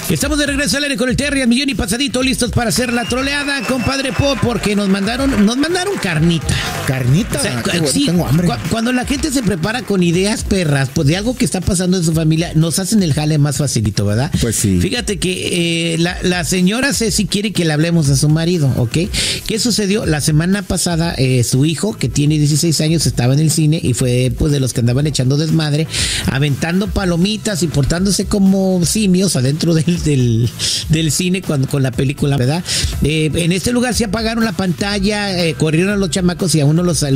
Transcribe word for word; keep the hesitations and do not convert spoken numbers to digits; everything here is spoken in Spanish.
Estamos de regreso al aire con el Terry, al millón y pasadito, listos para hacer la troleada, compadre Pop, porque nos mandaron, nos mandaron carnita. ¿Carnita? O sea, Qué bueno, sí, tengo hambre. cu cuando la gente se prepara con ideas perras, pues de algo que está pasando en su familia, nos hacen el jale más facilito, ¿verdad? Pues sí. Fíjate que eh, la, la señora Ceci quiere que le hablemos a su marido, ¿ok? ¿Qué sucedió? La semana pasada, eh, su hijo, que tiene dieciséis años, estaba en el cine y fue pues de los que andaban echando desmadre, aventando palomitas y portándose como simios adentro del, del, del cine cuando, con la película, ¿verdad? Eh, en este lugar se apagaron la pantalla, eh, corrieron a los chamacos y a uno los